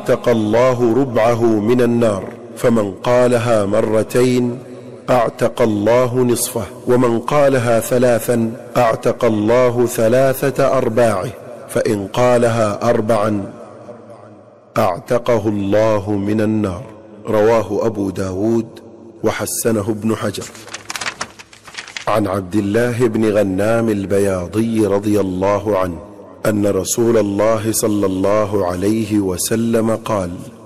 اعتق الله ربعه من النار، فمن قالها مرتين اعتق الله نصفه، ومن قالها ثلاثا اعتق الله ثلاثة أرباعه، فإن قالها أربعا اعتقه الله من النار. رواه أبو داود وحسنه ابن حجر. عن عبد الله بن غنام البياضي رضي الله عنه أن رسول الله صلى الله عليه وسلم قال: